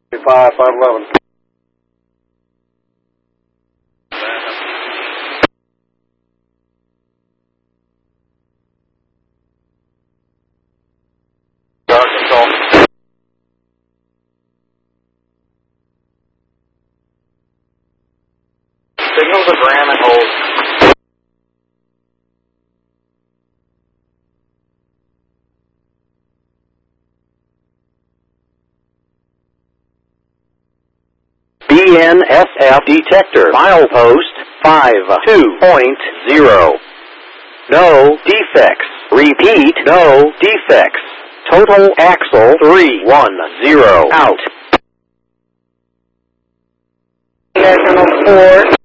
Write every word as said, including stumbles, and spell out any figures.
five, five eleven. Control. Signals of ram and hold. B N S F detector milepost five two point zero. No defects. Repeat, no defects. Total axle three one zero out. Decimal four.